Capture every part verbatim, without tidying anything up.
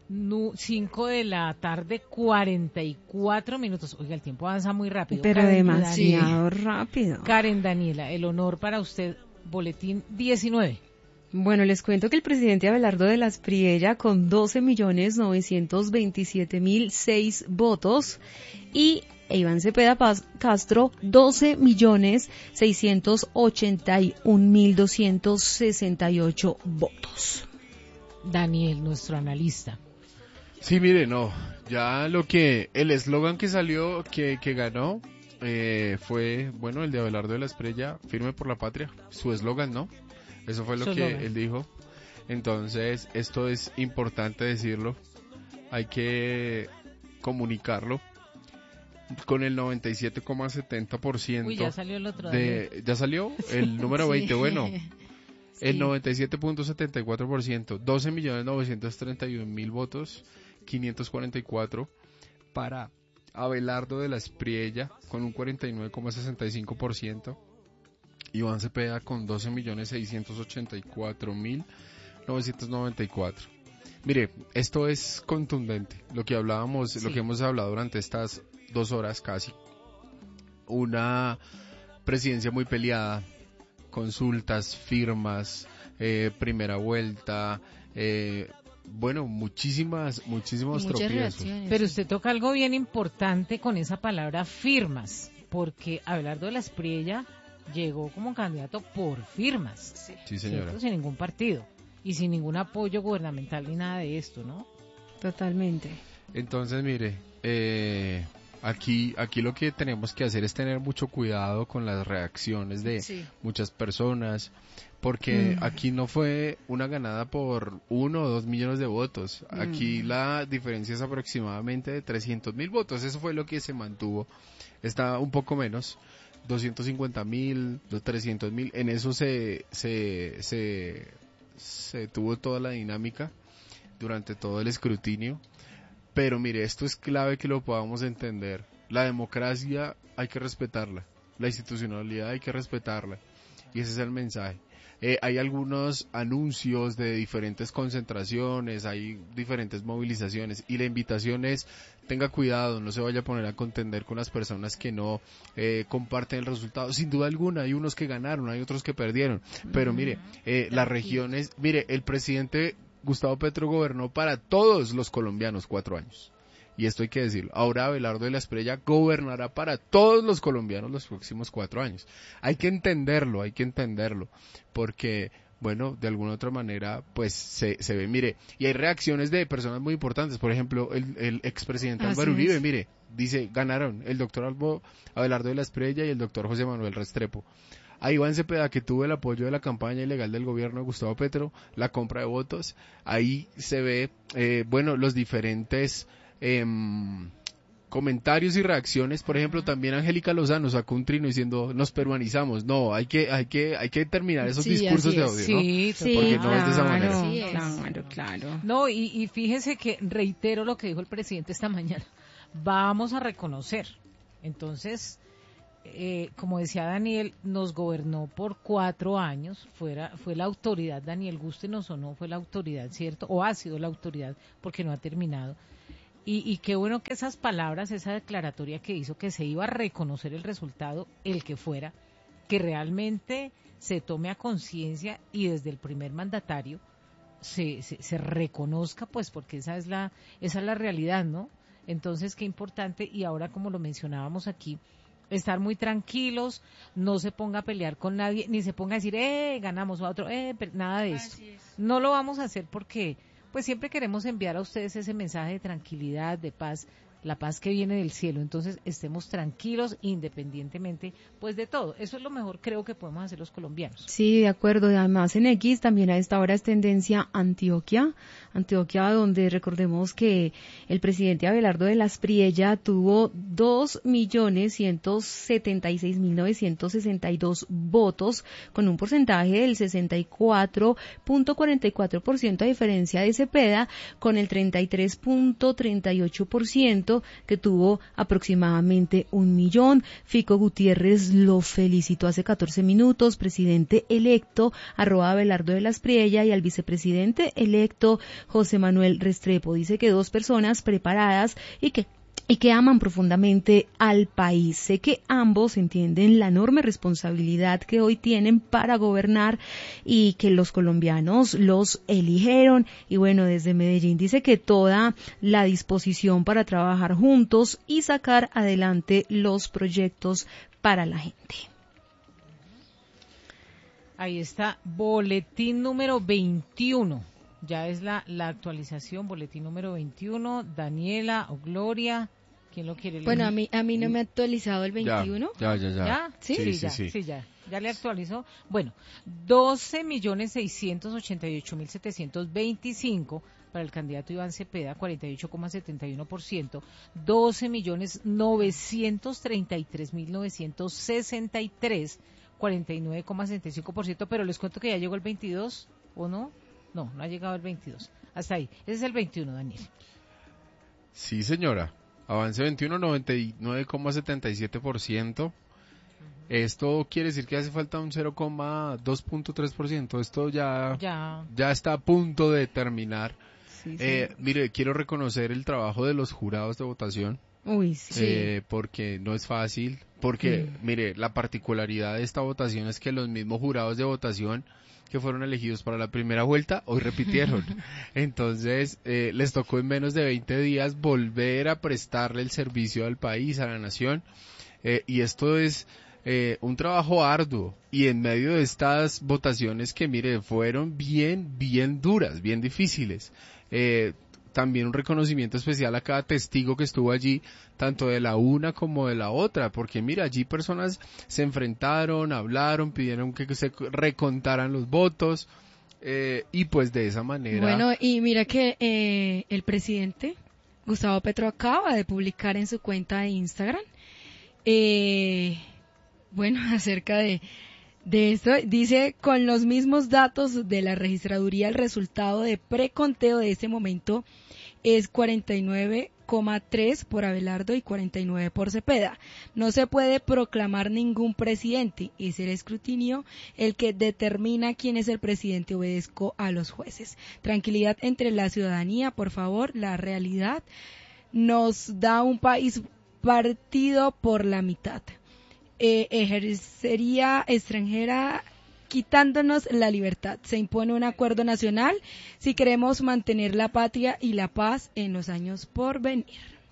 cinco de la tarde, cuarenta y cuatro minutos. Oiga, el tiempo avanza muy rápido. Pero Karen demasiado Daniela. rápido. Karen Daniela, el honor para usted, boletín diecinueve. Bueno, les cuento que el presidente Abelardo de las Priella con doce millones novecientos veintisiete mil seis votos y Iván Cepeda Paz Castro doce millones seiscientos ochenta y un mil doscientos sesenta y ocho votos. Daniel, nuestro analista. Sí, mire, no, ya lo que, el eslogan que salió, que, que ganó, eh, fue, bueno, el de Abelardo de la Espriella, firme por la patria, su eslogan, ¿no? Eso fue lo Su que eslogan. él dijo. Entonces, esto es importante decirlo, hay que comunicarlo con el noventa y siete coma setenta por ciento. Uy, ya salió el otro. de, ¿Ya salió? El número Sí. veinte, bueno. El Sí. noventa y siete punto setenta y cuatro por ciento, doce millones novecientos treinta y un mil votos, quinientos cuarenta y cuatro para Abelardo de la Espriella con un cuarenta y nueve coma sesenta y cinco por ciento, Iván Cepeda con doce millones seiscientos ochenta y cuatro mil novecientos noventa y cuatro. Mire, esto es contundente, lo que hablábamos, Sí. lo que hemos hablado durante estas dos horas casi, una presidencia muy peleada, consultas, firmas, eh, primera vuelta, eh, bueno, muchísimas, muchísimos Muchas tropiezos. reacciones. Pero usted toca algo bien importante con esa palabra firmas, porque Abelardo de la Espriella llegó como candidato por firmas, Sí, señora. ¿cierto? Sin ningún partido y sin ningún apoyo gubernamental ni nada de esto, ¿no? Totalmente. Entonces, mire, eh, aquí, aquí lo que tenemos que hacer es tener mucho cuidado con las reacciones de Sí. muchas personas, porque Mm. aquí no fue una ganada por uno o dos millones de votos. Aquí Mm. la diferencia es aproximadamente de trescientos mil votos. Eso fue lo que se mantuvo. Está un poco menos, doscientos cincuenta mil, trescientos mil. En eso se, se, se, se tuvo toda la dinámica durante todo el escrutinio. Pero mire, esto es clave que lo podamos entender. La democracia hay que respetarla. La institucionalidad hay que respetarla. Y ese es el mensaje. Eh, hay algunos anuncios de diferentes concentraciones, hay diferentes movilizaciones y la invitación es, tenga cuidado, no se vaya a poner a contender con las personas que no eh, comparten el resultado. Sin duda alguna, hay unos que ganaron, hay otros que perdieron, pero mire, eh, las regiones, mire, el presidente Gustavo Petro gobernó para todos los colombianos cuatro años. Y esto hay que decirlo. Ahora Abelardo de la Espriella gobernará para todos los colombianos los próximos cuatro años. Hay que entenderlo, hay que entenderlo. Porque, bueno, de alguna otra manera, pues se, se ve, mire, y hay reacciones de personas muy importantes. Por ejemplo, el, el expresidente Así Álvaro Uribe, es. mire, dice, ganaron el doctor Albo, Abelardo de la Espriella y el doctor José Manuel Restrepo. A Iván Cepeda, que tuvo el apoyo de la campaña ilegal del gobierno de Gustavo Petro, la compra de votos, ahí se ve, eh, bueno, los diferentes eh, comentarios y reacciones. Por ejemplo, también Angélica Lozano sacó un trino diciendo, nos peruanizamos. No, hay que, hay que, hay que terminar esos Sí, discursos así de es. odio, Sí, Sí, Porque no claro, es de esa manera. Así es. claro, claro. No, y, y fíjese que reitero lo que dijo el presidente esta mañana. Vamos a reconocer. Entonces, eh, como decía Daniel, nos gobernó por cuatro años. Fuera, fue la autoridad, Daniel, gústenos o no, fue la autoridad, ¿cierto? O ha sido la autoridad porque no ha terminado. Y, y qué bueno que esas palabras, esa declaratoria que hizo, que se iba a reconocer el resultado, el que fuera, que realmente se tome a conciencia y desde el primer mandatario se, se, se reconozca, pues porque esa es la esa es la realidad, ¿no? Entonces, qué importante, y ahora como lo mencionábamos aquí, estar muy tranquilos, no se ponga a pelear con nadie, ni se ponga a decir, eh, ganamos a otro, eh, pero nada de esto. No lo vamos a hacer porque, pues siempre queremos enviar a ustedes ese mensaje de tranquilidad, de paz, la paz que viene del cielo. Entonces, estemos tranquilos independientemente, pues de todo. Eso es lo mejor, creo que podemos hacer los colombianos. Sí, de acuerdo. Y además en X también a esta hora es tendencia Antioquia, Antioquia donde recordemos que el presidente Abelardo de la Espriella tuvo dos millones ciento setenta y seis mil novecientos sesenta y dos votos con un porcentaje del sesenta y cuatro punto cuarenta y cuatro por ciento a diferencia de Cepeda con el treinta y tres punto treinta y ocho por ciento voto, que tuvo aproximadamente un millón. Fico Gutiérrez lo felicitó hace catorce minutos, presidente electo, arroba Abelardo de la Espriella, y al vicepresidente electo José Manuel Restrepo. Dice que dos personas preparadas y que y que aman profundamente al país. Sé que ambos entienden la enorme responsabilidad que hoy tienen para gobernar y que los colombianos los eligieron. Y bueno, desde Medellín dice que toda la disposición para trabajar juntos y sacar adelante los proyectos para la gente. Ahí está, boletín número veintiuno. Ya es la, la actualización, boletín número veintiuno. Daniela o Gloria, ¿quién lo quiere leer? Bueno, a mí, a mí no me ha actualizado el veintiuno. Ya, ya, ya. ¿Ya? ¿Sí? Sí, Sí, ya, sí, sí, sí. ya. Ya le actualizó. Bueno, doce millones seiscientos ochenta y ocho mil setecientos veinticinco para el candidato Iván Cepeda, cuarenta y ocho coma setenta y uno por ciento. doce millones novecientos treinta y tres mil novecientos sesenta y tres, cuarenta y nueve coma sesenta y cinco por ciento. Pero les cuento que ya llegó el veintidós, ¿o no? No, no ha llegado el veintidós. Hasta ahí. Ese es el veintiuno, Daniel. Sí, señora. Avance veintiuno, noventa y nueve coma setenta y siete por ciento. Esto quiere decir que hace falta un cero coma dos punto tres por ciento. Esto ya, Ya. ya está a punto de terminar. Sí, sí. Eh, mire, quiero reconocer el trabajo de los jurados de votación. Uy, sí. eh, porque no es fácil, porque Mm. mire, la particularidad de esta votación es que los mismos jurados de votación que fueron elegidos para la primera vuelta, hoy repitieron. Entonces, eh, les tocó en menos de veinte días volver a prestarle el servicio al país, a la nación, eh, y esto es eh, un trabajo arduo, y en medio de estas votaciones que, mire, fueron bien, bien duras, bien difíciles. Eh, también un reconocimiento especial a cada testigo que estuvo allí, tanto de la una como de la otra, porque mira, allí personas se enfrentaron, hablaron, pidieron que se recontaran los votos, eh, y pues de esa manera... Bueno, y mira que eh, el presidente Gustavo Petro acaba de publicar en su cuenta de Instagram, eh, bueno, acerca de, de esto, dice, con los mismos datos de la registraduría, el resultado de preconteo de este momento es cuarenta y nueve coma tres por Abelardo y cuarenta y nueve por Cepeda. No se puede proclamar ningún presidente, es el escrutinio el que determina quién es el presidente, obedezco a los jueces. Tranquilidad entre la ciudadanía, por favor, la realidad nos da un país partido por la mitad. Eh, ejercería extranjera quitándonos la libertad. Se impone un acuerdo nacional si queremos mantener la patria y la paz en los años por venir.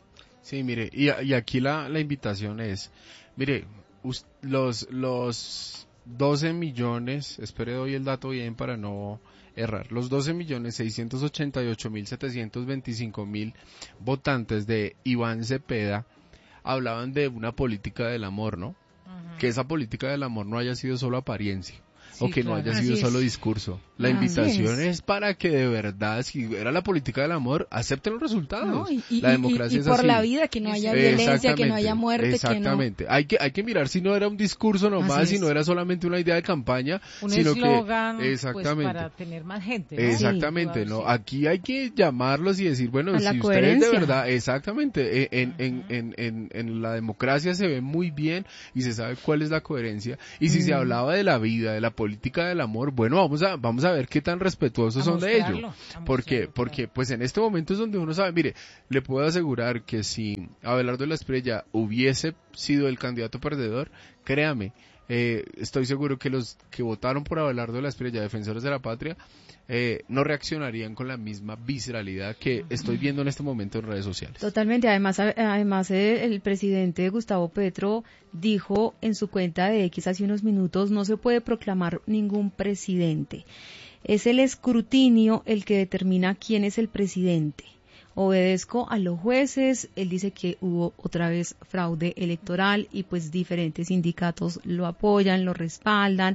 Sí, mire, y, y aquí la, la invitación es, mire, us, los, los doce millones, espere doy el dato bien para no errar, los doce millones seiscientos ochenta y ocho mil setecientos veinticinco mil votantes de Iván Cepeda hablaban de una política del amor, ¿no? Uh-huh. Que esa política del amor no haya sido solo apariencia. Sí, o que claro, no haya sido solo discurso. La así invitación es. es para que de verdad, si era la política del amor, acepten los resultados. No, y, y, la democracia y, y es por así. la vida, que no haya violencia, que no haya muerte. Exactamente. Que no... Hay que hay que mirar si no era un discurso nomás, si no era solamente una idea de campaña, un sino eslogan, que exactamente pues, para tener más gente. ¿no? Exactamente, sí, no. Sí. Aquí hay que llamarlos y decir, bueno, a si ustedes de verdad, exactamente, en, en, en, en, en la democracia se ve muy bien y se sabe cuál es la coherencia. Y si mm. se hablaba de la vida, de la política del amor, bueno, vamos a vamos a ver qué tan respetuosos son de ello. Porque porque pues en este momento es donde uno sabe, mire, le puedo asegurar que si Abelardo de la Espriella hubiese sido el candidato perdedor, créame, eh, estoy seguro que los que votaron por Abelardo de la Espriella, defensores de la patria, eh, no reaccionarían con la misma visceralidad que estoy viendo en este momento en redes sociales. Totalmente. Además, además el presidente Gustavo Petro dijo en su cuenta de X hace unos minutos, no se puede proclamar ningún presidente. Es el escrutinio el que determina quién es el presidente. Obedezco a los jueces. Él dice que hubo otra vez fraude electoral y pues diferentes sindicatos lo apoyan, lo respaldan.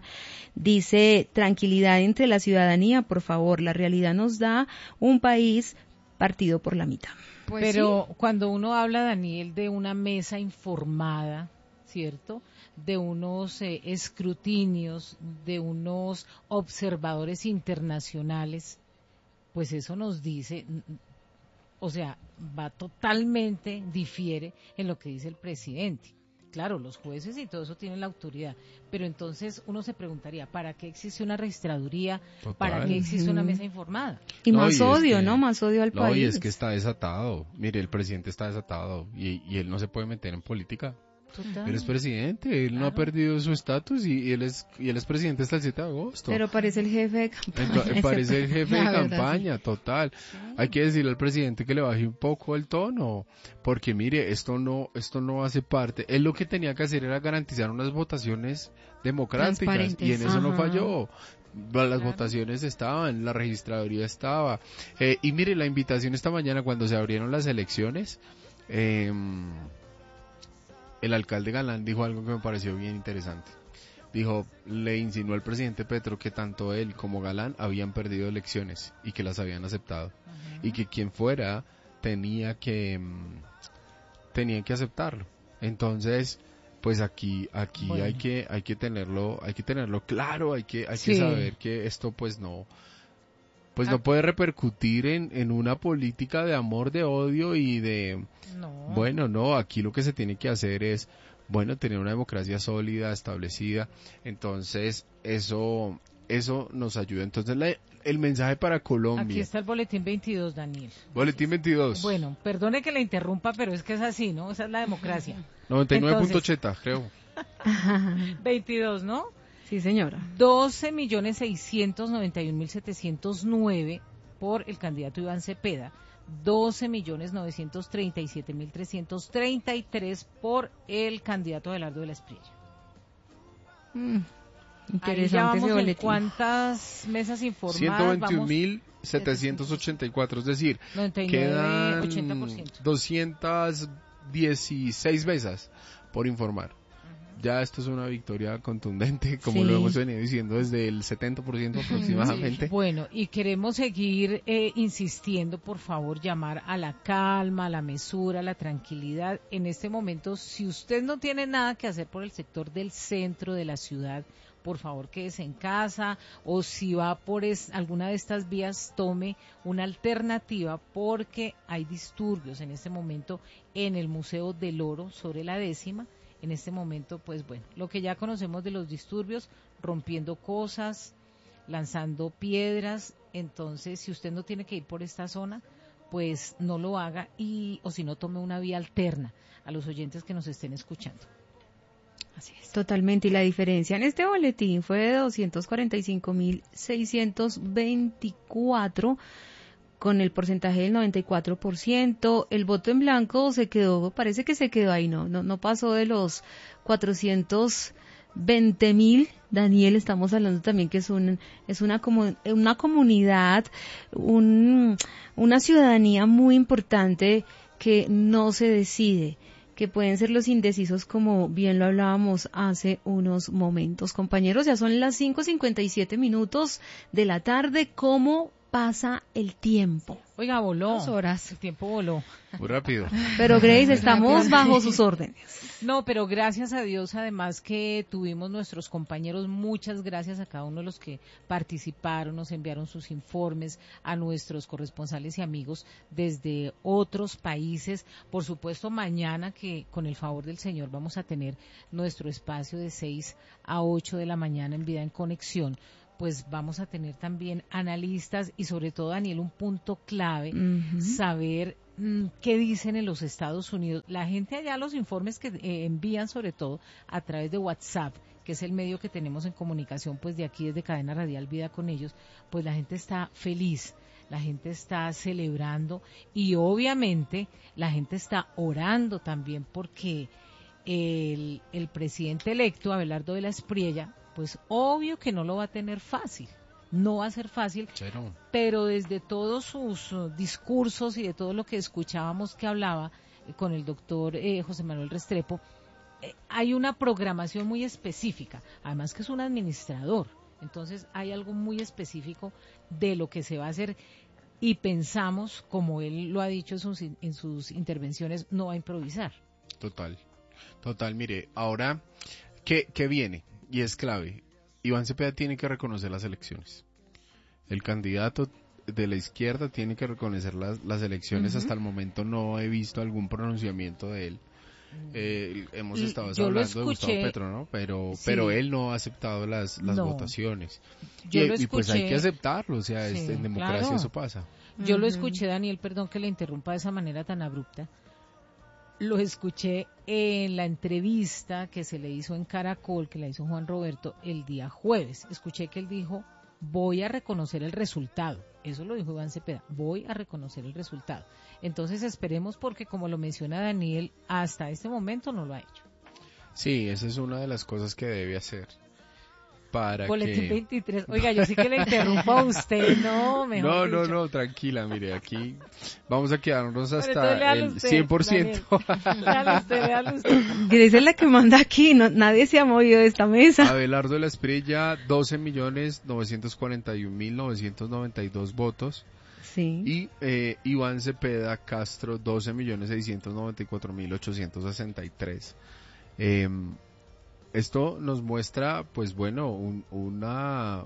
Dice, tranquilidad entre la ciudadanía, por favor, la realidad nos da un país partido por la mitad. Pues Pero sí. Cuando uno habla, Daniel, de una mesa informada, ¿cierto?, de unos eh, escrutinios, de unos observadores internacionales, pues eso nos dice... O sea, va totalmente, difiere en lo que dice el presidente. Claro, los jueces y todo eso tienen la autoridad, pero entonces uno se preguntaría, ¿para qué existe una registraduría? Total. ¿Para qué existe una mesa informada? Y No, más y es odio, que- ¿no? Más odio al No, país. y es que está desatado. Mire, el presidente está desatado y, y él no se puede meter en política. Total. Él es presidente, él no ha Claro. perdido su estatus y, y él es y él es presidente hasta el siete de agosto. Pero parece el jefe de campaña. Entonces, parece el jefe de La verdad, campaña, total. Hay que decirle al presidente que le baje un poco el tono, porque mire, esto no esto no hace parte. Él lo que tenía que hacer era garantizar unas votaciones democráticas Transparentes, y en eso no ajá. falló. Las Claro. votaciones estaban, la registraduría estaba. Eh, y mire, la invitación esta mañana cuando se abrieron las elecciones, eh, el alcalde Galán dijo algo que me pareció bien interesante. Dijo, le insinuó al presidente Petro que tanto él como Galán habían perdido elecciones y que las habían aceptado. Y que quien fuera tenía que mm, tenía que aceptarlo. Entonces, pues aquí aquí Bueno. hay que hay que tenerlo hay que tenerlo claro, hay que hay Sí. que saber que esto pues no pues Ah. no puede repercutir en, en una política de amor, de odio y de No. bueno, no, aquí lo que se tiene que hacer es, bueno, tener una democracia sólida, establecida. Entonces, eso eso nos ayuda. Entonces, la- el mensaje para Aquí Colombia. está el boletín veintidós, Daniel. Boletín veintidós. Bueno, perdone que le interrumpa, pero es que es así, ¿no? Esa es la democracia. noventa y nueve punto entonces- ochenta, creo. veintidós, ¿no? Sí, señora. doce millones seiscientos noventa y un mil setecientos nueve por el candidato Iván Cepeda. doce millones novecientos treinta y siete mil trescientos treinta y tres por el candidato Abelardo de la Espriella. Mm, Ahí ya interesante vamos ese en boletín. cuántas mesas informadas. ciento veintiún vamos mil setecientos ochenta y cuatro, es decir, noventa y nueve, quedan ochenta por ciento. doscientas dieciséis mesas por informar. Ya esto es una victoria contundente, como Sí. lo hemos venido diciendo desde el setenta por ciento aproximadamente. Bueno, y queremos seguir eh, insistiendo, por favor, llamar a la calma, a la mesura, a la tranquilidad. En este momento, si usted no tiene nada que hacer por el sector del centro de la ciudad, por favor quédese en casa, o si va por es- alguna de estas vías, tome una alternativa, porque hay disturbios en este momento en el Museo del Oro sobre la décima. En este momento, pues bueno, lo que ya conocemos de los disturbios, rompiendo cosas, lanzando piedras. Entonces, si usted no tiene que ir por esta zona, pues no lo haga, y o si no, tome una vía alterna a los oyentes que nos estén escuchando. Así es. Totalmente, y la diferencia en este boletín fue de doscientos cuarenta y cinco mil seiscientos veinticuatro, con el porcentaje del noventa y cuatro por ciento. El voto en blanco se quedó, parece que se quedó ahí, no, no, no pasó de los cuatrocientos veinte mil. Daniel, estamos hablando también que es un, es una comu- una comunidad, un, una ciudadanía muy importante que no se decide, que pueden ser los indecisos, como bien lo hablábamos hace unos momentos. Compañeros, ya son las cinco cincuenta y siete minutos de la tarde. ¿Cómo pasa el tiempo? Oiga, voló. Dos horas. El tiempo voló. Muy rápido. Pero Grace, estamos bajo sus órdenes. No, pero gracias a Dios, además que tuvimos nuestros compañeros, muchas gracias a cada uno de los que participaron, nos enviaron sus informes, a nuestros corresponsales y amigos desde otros países. Por supuesto, mañana, que con el favor del Señor vamos a tener nuestro espacio de seis a ocho de la mañana en Vida en Conexión, pues vamos a tener también analistas y sobre todo, Daniel, un punto clave, Ujú. saber mm, qué dicen en los Estados Unidos. La gente allá, los informes que eh, envían sobre todo a través de WhatsApp, que es el medio que tenemos en comunicación, pues de aquí desde Cadena Radial Vida con ellos, pues la gente está feliz, la gente está celebrando y obviamente la gente está orando también, porque el, el presidente electo, Abelardo de la Espriella, pues obvio que no lo va a tener fácil, no va a ser fácil, Cero. pero desde todos sus uh, discursos y de todo lo que escuchábamos que hablaba eh, con el doctor eh, José Manuel Restrepo, eh, hay una programación muy específica, además que es un administrador, entonces hay algo muy específico de lo que se va a hacer, y pensamos, como él lo ha dicho en sus, en sus intervenciones, no va a improvisar. Total. Total, mire, ahora, ¿qué, qué viene? Y es clave. Iván Cepeda tiene que reconocer las elecciones. El candidato de la izquierda tiene que reconocer las, las elecciones. Uh-huh. Hasta el momento no he visto algún pronunciamiento de él. Eh, hemos estado Yo lo hablando de Gustavo escuché, Petro, ¿no? Pero, sí. pero él no ha aceptado las, las No. votaciones. Yo Y, lo y pues hay escuché. que aceptarlo, o sea, Sí, es- en democracia claro. eso pasa. Yo lo Ujú. escuché, Daniel, perdón que le interrumpa de esa manera tan abrupta. Lo escuché en la entrevista que se le hizo en Caracol, que la hizo Juan Roberto el día jueves. Escuché que él dijo, voy a reconocer el resultado. Eso lo dijo Iván Cepeda, voy a reconocer el resultado. Entonces esperemos porque, como lo menciona Daniel, hasta este momento no lo ha hecho. Sí, esa es una de las cosas que debe hacer para Boletín que... veintitrés. Oiga, yo sí que le interrumpo a usted, no, mejor No, no, dicho. no, tranquila, mire, aquí vamos a quedarnos Pero entonces hasta léalo el usted, cien por ciento. Daniel. Léalo usted, léalo usted. Grace es la que manda aquí, no, nadie se ha movido de esta mesa. Abelardo de la Espriella, doce millones novecientos cuarenta y un mil novecientos noventa y dos votos. Sí. Y eh, Iván Cepeda Castro, doce millones seiscientos noventa y cuatro mil ochocientos sesenta y tres. Eh, esto nos muestra, pues bueno, un- una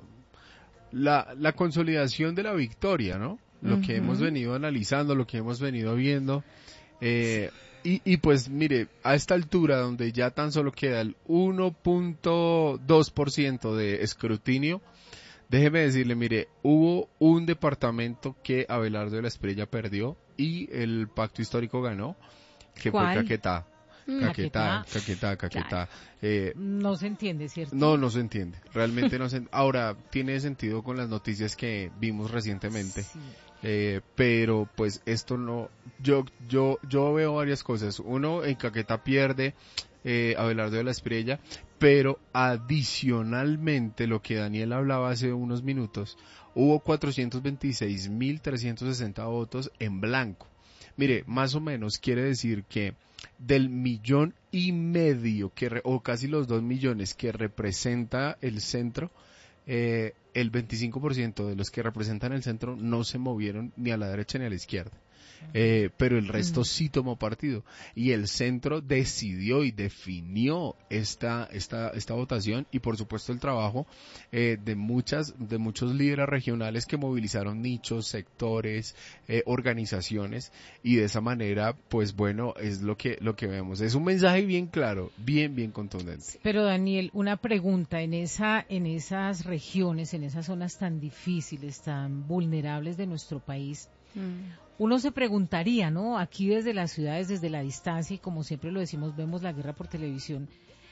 la, la consolidación de la victoria, ¿no? Lo que Ujú. hemos venido analizando, lo que hemos venido viendo. Eh, y, y pues mire, a esta altura donde ya tan solo queda el uno punto dos por ciento de escrutinio, déjeme decirle, mire, hubo un departamento que Abelardo de la Espriella perdió y el pacto histórico ganó, que ¿Cuál? fue Caquetá. Mm. Caquetá, Caquetá. Caquetá, Caquetá. Eh, No se entiende, ¿cierto? no, no se entiende. Realmente no se entiende. Ahora, tiene sentido con las noticias que vimos recientemente. Sí. Eh, pero pues esto no, yo, yo, yo veo varias cosas. Uno, en Caquetá pierde eh, Abelardo de la Espriella, pero adicionalmente lo que Daniel hablaba hace unos minutos, hubo cuatrocientos veintiséis mil trescientos sesenta votos en blanco. Mire, más o menos quiere decir que del millón y medio, que re- o casi los dos millones que representa el centro, eh, el veinticinco por ciento de los que representan el centro no se movieron ni a la derecha ni a la izquierda. Eh, pero el resto sí tomó partido y el centro decidió y definió esta esta esta votación y por supuesto el trabajo eh, de muchas de muchos líderes regionales que movilizaron nichos, sectores, eh, organizaciones y de esa manera pues bueno es lo que lo que vemos, es un mensaje bien claro, bien bien contundente. Pero Daniel, una pregunta, en esa, en esas regiones, en esas zonas tan difíciles, tan vulnerables de nuestro país, Mm. uno se preguntaría, ¿no? Aquí desde las ciudades, desde la distancia, y como siempre lo decimos, vemos la guerra por televisión,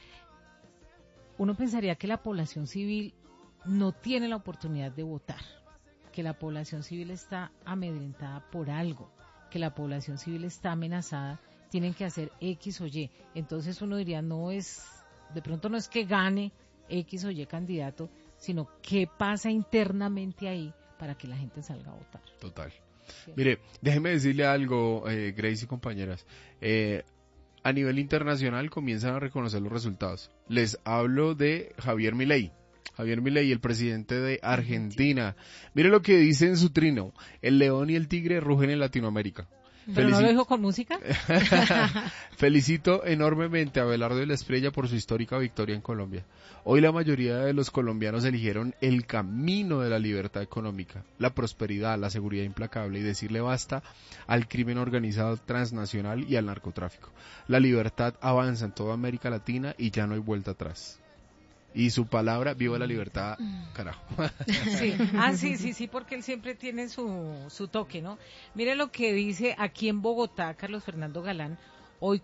uno pensaría que la población civil no tiene la oportunidad de votar, que la población civil está amedrentada por algo, que la población civil está amenazada, tienen que hacer X o Y. Entonces uno diría, no es, de pronto no es que gane X o Y candidato, sino qué pasa internamente ahí para que la gente salga a votar. Total. Sí. Mire, déjeme decirle algo, eh, Grace y compañeras. Eh, a nivel internacional comienzan a reconocer los resultados. Les hablo de Javier Milei. Javier Milei, el presidente de Argentina. Mire lo que dice en su trino. El león y el tigre rugen en Latinoamérica. ¿Pero no Felici- lo dijo con música? Felicito enormemente a Abelardo de la Espriella por su histórica victoria en Colombia. Hoy la mayoría de los colombianos eligieron el camino de la libertad económica, la prosperidad, la seguridad implacable y decirle basta al crimen organizado transnacional y al narcotráfico. La libertad avanza en toda América Latina y ya no hay vuelta atrás. Y su palabra, viva la libertad, carajo. Sí. Ah, sí, sí, sí, porque él siempre tiene su, su toque, ¿no? Mire lo que dice aquí en Bogotá, Carlos Fernando Galán,